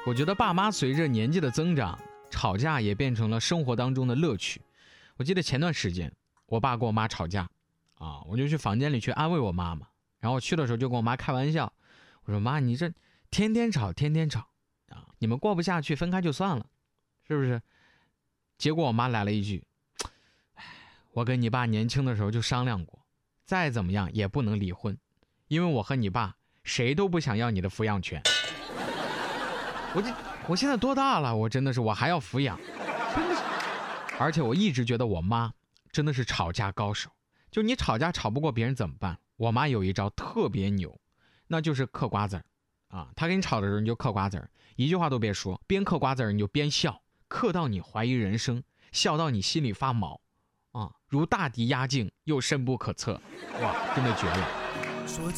我觉得爸妈随着年纪的增长，吵架也变成了生活当中的乐趣。我记得前段时间我爸跟我妈吵架我就去房间里去安慰我妈妈，然后我去的时候就跟我妈开玩笑，我说妈，你这天天吵你们过不下去分开就算了，是不是？结果我妈来了一句，我跟你爸年轻的时候就商量过，再怎么样也不能离婚，因为我和你爸谁都不想要你的抚养权。我现在多大了，我真的是我还要抚养，真的是。而且我一直觉得我妈真的是吵架高手，就你吵架吵不过别人怎么办？我妈有一招特别牛，那就是嗑瓜子儿她跟你吵的时候你就嗑瓜子儿，一句话都别说，边嗑瓜子儿你就边笑，嗑到你怀疑人生，笑到你心里发毛如大敌压境，又深不可测，哇，真的绝了。